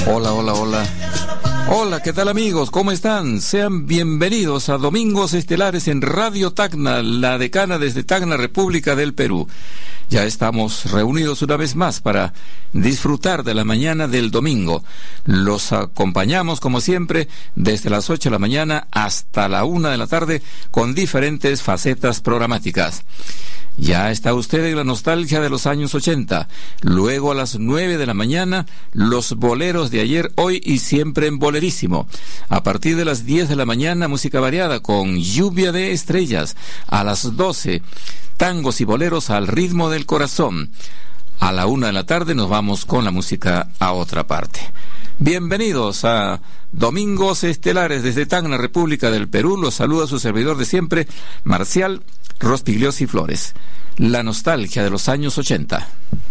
Hola, hola, hola. Hola, ¿qué tal amigos? ¿Cómo están? Sean bienvenidos a Domingos Estelares en Radio Tacna, la decana desde Tacna, República del Perú. Ya estamos reunidos una vez más para disfrutar de la mañana del domingo. Los acompañamos, como siempre, desde las 8 de la mañana hasta la 1 de la tarde con diferentes facetas programáticas. Ya está usted en la nostalgia de los años 80. Luego a las 9 de la mañana, los boleros de ayer, hoy y siempre en Bolerísimo. A partir de las 10 de la mañana, música variada con Lluvia de Estrellas. A las 12, tangos y boleros al ritmo del corazón. A la 1 de la tarde nos vamos con la música a otra parte. Bienvenidos a Domingos Estelares desde Tacna, República del Perú. Los saluda su servidor de siempre, Marcial Rospigliosi Flores. La nostalgia de los años 80.